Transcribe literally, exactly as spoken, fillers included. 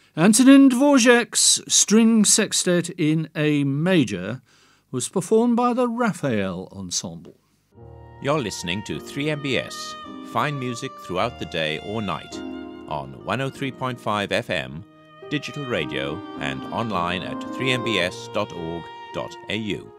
Antonin Dvorak's String Sextet in A Major was performed by the Raphael Ensemble. You're listening to three M B S, fine music throughout the day or night, on one oh three point five F M, digital radio and online at three m b s dot org dot a u.